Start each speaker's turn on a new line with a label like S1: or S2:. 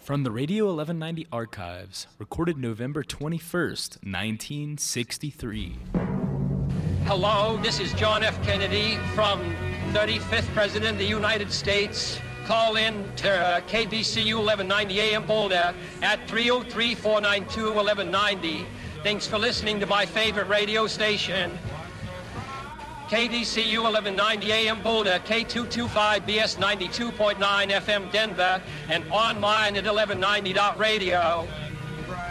S1: From the Radio 1190 archives, recorded November 21st, 1963.
S2: Hello, this is John F. Kennedy from 35th President of the United States. Call in to KDCU 1190 AM Boulder at 303-492-1190. Thanks for listening to my favorite radio station. KDCU 1190 AM Boulder, K225BS 92.9 FM Denver, and online at 1190.radio.